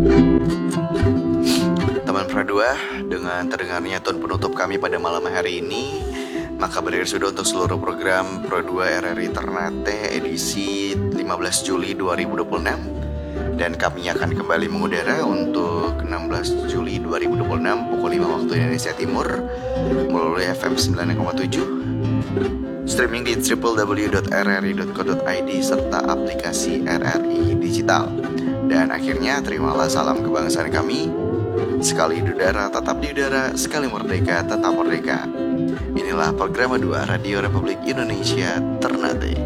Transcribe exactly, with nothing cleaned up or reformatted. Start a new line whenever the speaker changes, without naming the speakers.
Teman Pro dua, dengan terdengarnya tone penutup kami pada malam hari ini, maka berakhir sudah untuk seluruh program Pro dua R R I Ternate edisi lima belas Juli dua ribu dua puluh enam. Dan kami akan kembali mengudara untuk enam belas Juli dua ribu dua puluh enam pukul lima waktu Indonesia Timur melalui F M sembilan koma tujuh, streaming di w w w dot r r i dot co dot i d serta aplikasi R R I Digital. Dan akhirnya terimalah salam kebangsaan kami. Sekali di udara tetap di udara, sekali merdeka tetap merdeka. Inilah program dua Radio Republik Indonesia Ternate.